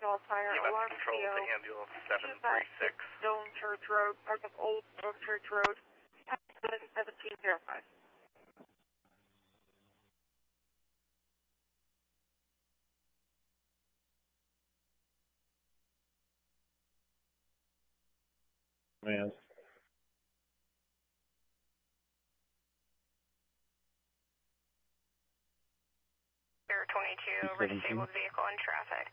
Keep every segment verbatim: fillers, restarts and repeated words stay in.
All Fire E M S Alarm control C O. to ambulance seven three six. Stone Church Road, part of Old Stone Church Road, seventeen oh five. Man. Air twenty-two over disabled vehicle in traffic.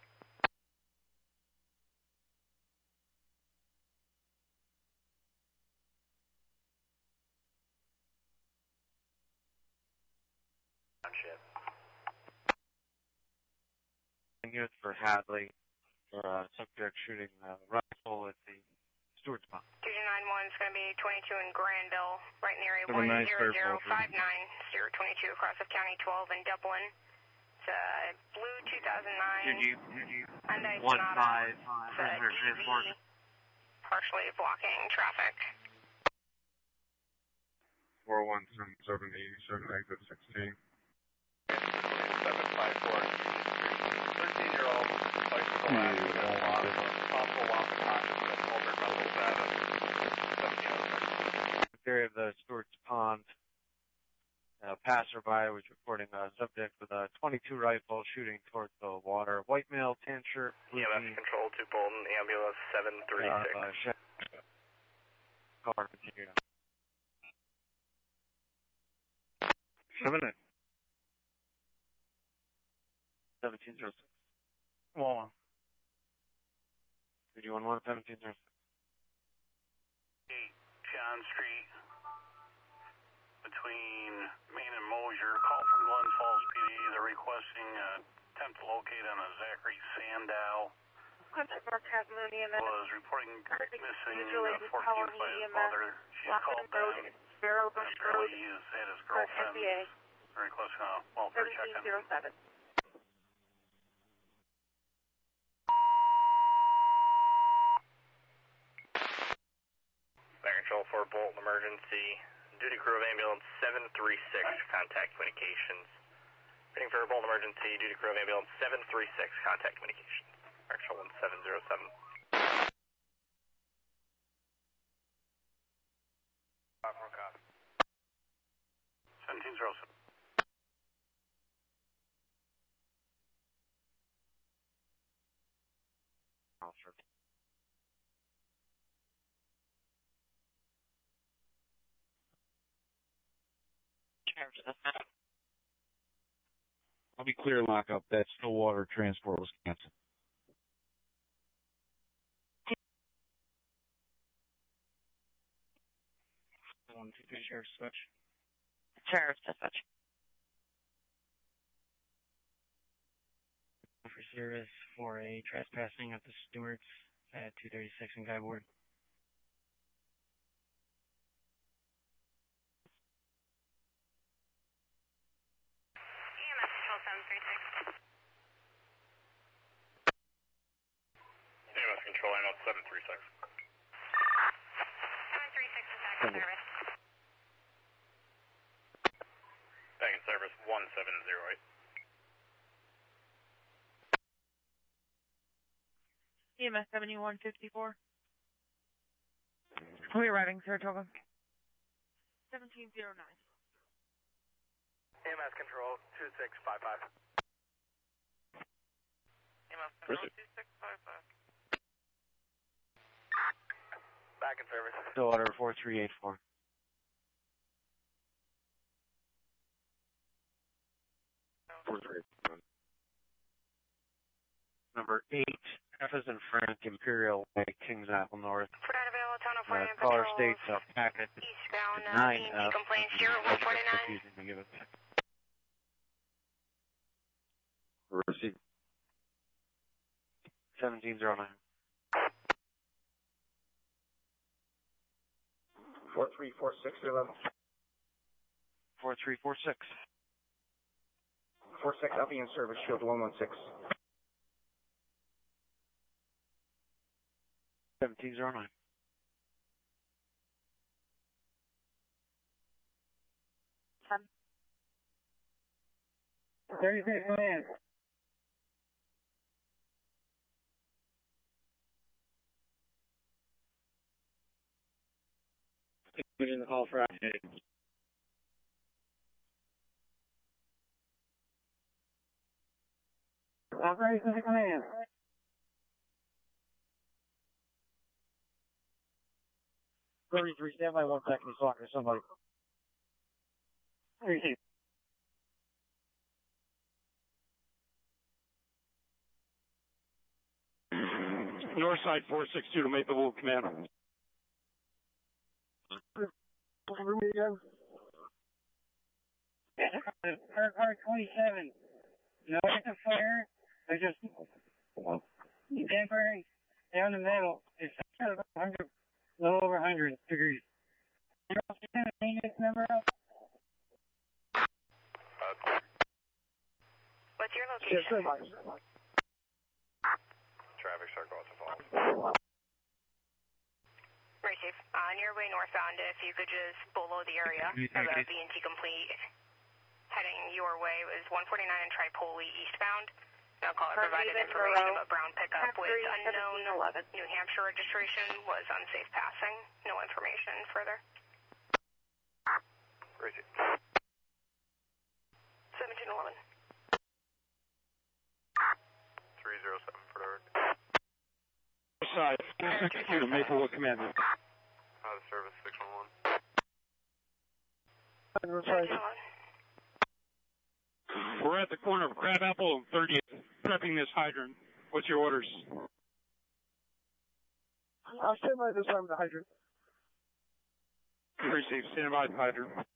Township. Units for Hadley for uh, subject shooting uh, rifle at the Stewart's Pond. two two nine one is going to be twenty-two in Granville, right in area Have a one nice zero zero purple. five nine, zero twenty-two across of County twelve in Dublin. It's a blue two thousand nine Hyundai One Sonata. five It's a D V, partially blocking traffic. four one seven seven eighty-seven exit sixteen. seven five four. thirteen-year-old bicycle accident loss of possible loss of consciousness, altered mental status. seventeen oh six. Area of the Stewart's Pond. A passerby was reporting a subject with a twenty-two rifle shooting towards the water. White male, tan shirt, blue E M S jeans, control to Bolton, ambulance seven three six. uh, uh, car continued. Seven eight. seventeen oh six. One. Did you want one seventeen oh six? eight John Street between Main and Mosier. Call from Glens Falls P D. They're requesting a attempt to locate on a Zachary Sandow. Contact Mark Hasmoon E M S. Was reporting missing Usually uh, fourteen by his mother. She's called them. Sparrow Bush Road, Apparently he has had his for girlfriend N B A, requesting a welfare check-in. seventeen oh seven. Fire control for Bolton emergency. Duty crew of ambulance seven three six, contact communications. Waiting for Bolton emergency, duty crew of ambulance seven three six, contact communications. Fire control one seven zero seven. seventeen oh seven. Officer. I'll be clear, lockup. That Stillwater transport was canceled. One, two, three, sheriff switch. Sheriff dispatch. For service for a trespassing at the Stewart's at two thirty-six in Guy Ward. E M S control seven three six. E M S control, I know seven three six. seven three six is back in service. Back in service one seven zero eight. E M S seventy-one fifty-four. We arriving, Saratoga. seventeen oh nine. E M S control two six five five. E M S control two six five five. Back in service. Stillwater four three eight four. Four three. Number eight, F as in Frank, Imperial Way, Kings Apple North. Fort Adavale, Tono Uh, Fire caller Patrol. states a packet Eastbound, uh, nine E F. M T complaint zero one forty-nine. Refusing to give it. Receive. seventeen oh nine. Four three four six eleven. four three four six. Four six. I'll be in service. Shield one one six. seventeen oh nine. thirty-six minutes. Putting the call for activity. Operation to command. thirty-three, stand by one second, he's talking to somebody. Receive. Northside four six two to Maplewood Command. Room again? Car, car twenty-seven. No, it's a flare. There's just temporary down the middle. It's one hundred, a little over one hundred degrees. You know, can you change this number up? What's your location? Yes, sir. Traffic circle at the falls. Receive. On your way northbound, if you could just below the area of a B and T complete, heading your way is one forty-nine and Tripoli eastbound. No caller provided information about brown pickup with unknown New Hampshire registration was unsafe passing. No information further. Receive. seventeen eleven. three zero seven for the record. Northside four six two to Maplewood Command. Out of service six one one. We're at the corner of Crabapple and thirtieth, prepping this hydrant. What's your orders? I'll stand by this time with the hydrant. Receive. Stand by the hydrant.